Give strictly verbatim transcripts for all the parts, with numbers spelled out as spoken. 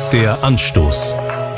Der Anstoß.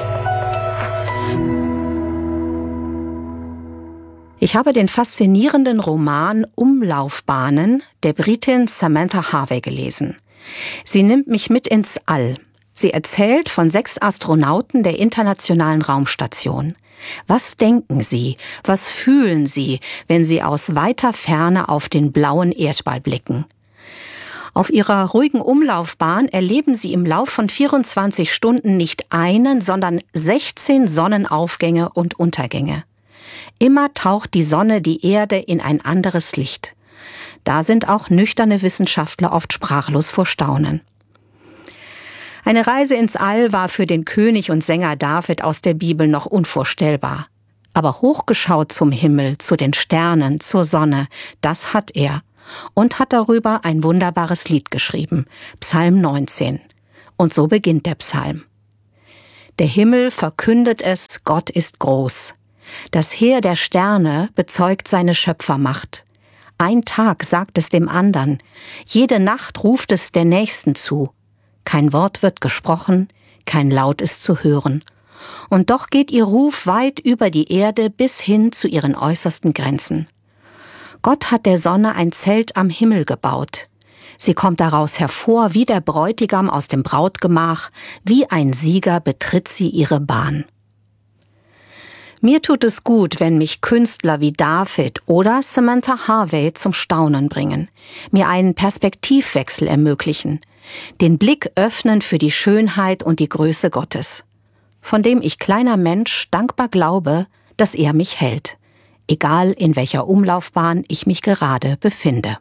Ich habe den faszinierenden Roman Umlaufbahnen der Britin Samantha Harvey gelesen. Sie nimmt mich mit ins All. Sie erzählt von sechs Astronauten der Internationalen Raumstation. Was denken sie, was fühlen sie, wenn sie aus weiter Ferne auf den blauen Erdball blicken? Auf ihrer ruhigen Umlaufbahn erleben sie im Lauf von vierundzwanzig Stunden nicht einen, sondern sechzehn Sonnenaufgänge und Untergänge. Immer taucht die Sonne die Erde in ein anderes Licht. Da sind auch nüchterne Wissenschaftler oft sprachlos vor Staunen. Eine Reise ins All war für den König und Sänger David aus der Bibel noch unvorstellbar. Aber hochgeschaut zum Himmel, zu den Sternen, zur Sonne, das hat er. Und hat darüber ein wunderbares Lied geschrieben, Psalm neunzehn. Und so beginnt der Psalm. Der Himmel verkündet es, Gott ist groß. Das Heer der Sterne bezeugt seine Schöpfermacht. Ein Tag sagt es dem andern, jede Nacht ruft es der Nächsten zu. Kein Wort wird gesprochen, kein Laut ist zu hören. Und doch geht ihr Ruf weit über die Erde bis hin zu ihren äußersten Grenzen. Gott hat der Sonne ein Zelt am Himmel gebaut. Sie kommt daraus hervor wie der Bräutigam aus dem Brautgemach, wie ein Sieger betritt sie ihre Bahn. Mir tut es gut, wenn mich Künstler wie David oder Samantha Harvey zum Staunen bringen, mir einen Perspektivwechsel ermöglichen, den Blick öffnen für die Schönheit und die Größe Gottes, von dem ich kleiner Mensch dankbar glaube, dass er mich hält, egal in welcher Umlaufbahn ich mich gerade befinde.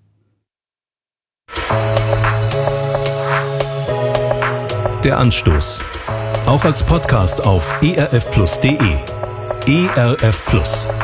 Der Anstoß. Auch als Podcast auf e r f plus punkt d e. E R F Plus.